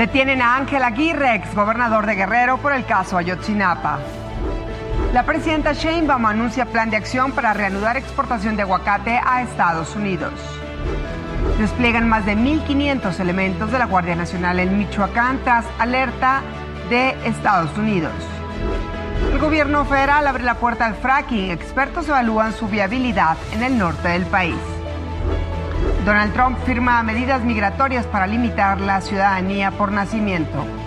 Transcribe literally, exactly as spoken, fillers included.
Detienen a Ángel Aguirre, exgobernador de Guerrero, por el caso Ayotzinapa. La presidenta Sheinbaum anuncia plan de acción para reanudar exportación de aguacate a Estados Unidos. Despliegan más de mil quinientos elementos de la Guardia Nacional en Michoacán tras alerta de Estados Unidos. El gobierno federal abre la puerta al fracking. Expertos evalúan su viabilidad en el norte del país. Donald Trump firma medidas migratorias para limitar la ciudadanía por nacimiento.